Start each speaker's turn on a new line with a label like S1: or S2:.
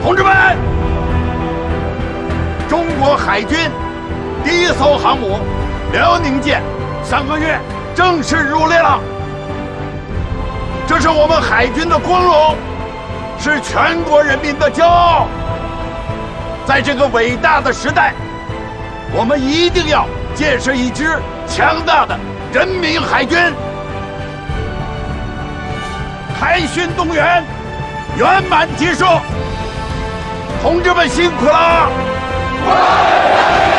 S1: 同志们，中国海军第一艘航母辽宁舰上个月正式入列了。这是我们海军的光荣，是全国人民的骄傲。在这个伟大的时代，我们一定要建设一支强大的人民海军。开训动员圆满结束，同志们辛苦了！